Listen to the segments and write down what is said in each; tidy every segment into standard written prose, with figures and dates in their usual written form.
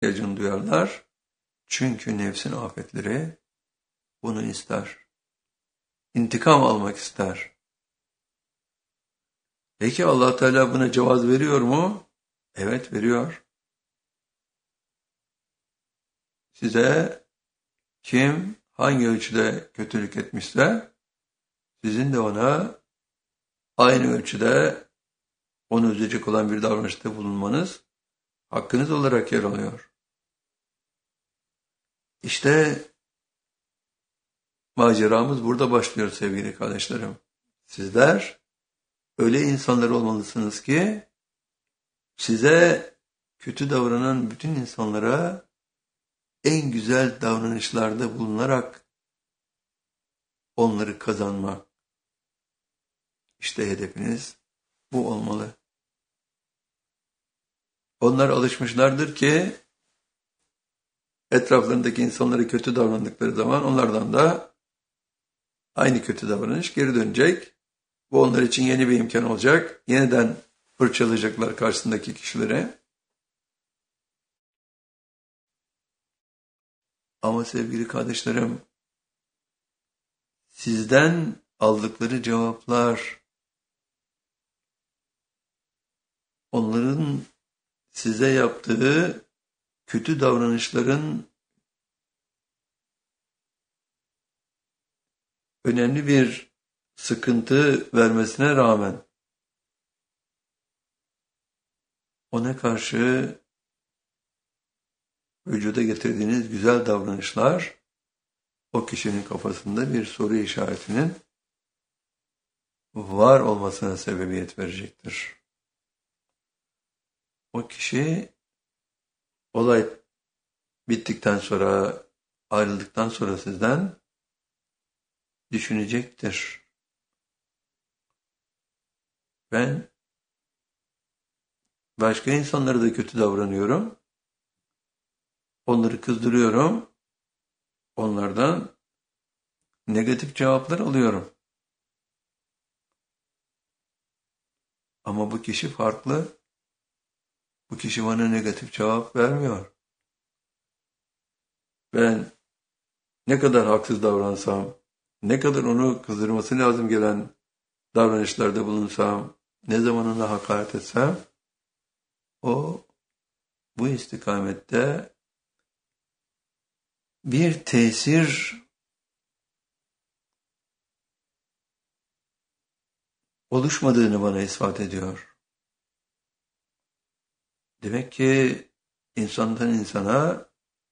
ihtiyacını duyarlar. Çünkü nefsin afetleri bunu ister. İntikam almak ister. Peki Allah Teala buna cevaz veriyor mu? Evet, veriyor. Size kim hangi ölçüde kötülük etmişse sizin de ona aynı ölçüde onu üzecek olan bir davranışta bulunmanız hakkınız olarak yer alıyor. İşte maceramız burada başlıyor sevgili kardeşlerim. Sizler öyle insanlar olmalısınız ki size kötü davranan bütün insanlara en güzel davranışlarda bulunarak onları kazanmak. İşte hedefiniz bu olmalı. Onlar alışmışlardır ki etraflarındaki insanlara kötü davrandıkları zaman onlardan da aynı kötü davranış geri dönecek. Bu onlar için yeni bir imkan olacak. Yeniden fırçalayacaklar karşısındaki kişilere. Ama sevgili kardeşlerim, sizden aldıkları cevaplar, onların size yaptığı kötü davranışların önemli bir sıkıntı vermesine rağmen ona karşı vücuda getirdiğiniz güzel davranışlar o kişinin kafasında bir soru işaretinin var olmasına sebebiyet verecektir. O kişi olay bittikten sonra, ayrıldıktan sonra sizden düşünecektir. Ben başka insanlara da kötü davranıyorum. Onları kızdırıyorum. Onlardan negatif cevaplar alıyorum. Ama bu kişi farklı. Bu kişi bana negatif cevap vermiyor. Ben ne kadar haksız davransam, ne kadar onu kızdırması lazım gelen davranışlarda bulunsam, ne zaman ona hakaret etsem, o bu istikamette bir tesir oluşmadığını bana ispat ediyor. Demek ki insandan insana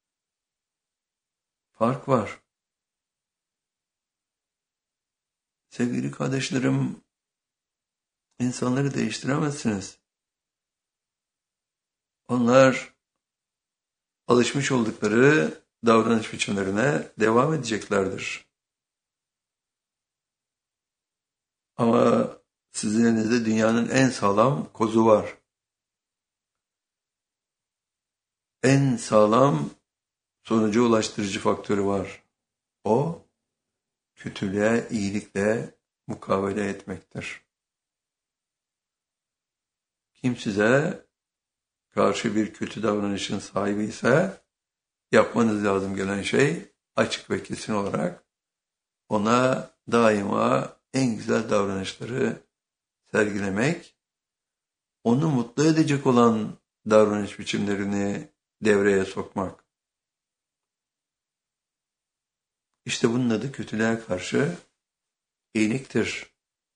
fark var. Sevgili kardeşlerim, insanları değiştiremezsiniz. Onlar alışmış oldukları davranış biçimlerine devam edeceklerdir. Ama sizin elinizde dünyanın en sağlam kozu var. En sağlam sonuca ulaştırıcı faktörü var. O, kötülüğe iyilikle mukabele etmektir. Kim size karşı bir kötü davranışın sahibi ise yapmanız lazım gelen şey açık ve kesin olarak ona daima en güzel davranışları sergilemek, onu mutlu edecek olan davranış biçimlerini devreye sokmak. İşte bunun adı kötülüğe karşı iyiliktir.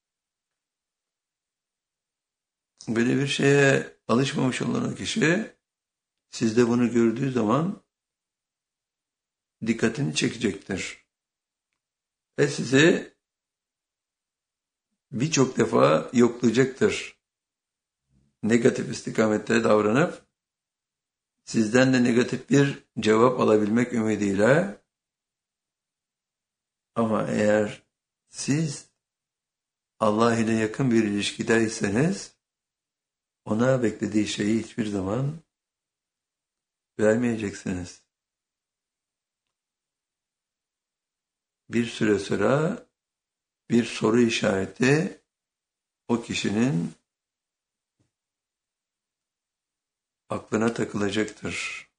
Böyle bir şeye alışmamış olan o kişi sizde bunu gördüğü zaman dikkatini çekecektir. Ve sizi birçok defa yoklayacaktır. Negatif istikamette davranıp sizden de negatif bir cevap alabilmek ümidiyle, ama eğer siz Allah ile yakın bir ilişkideyseniz ona beklediği şeyi hiçbir zaman vermeyeceksiniz. Bir süre sonra bir soru işareti o kişinin aklına takılacaktır.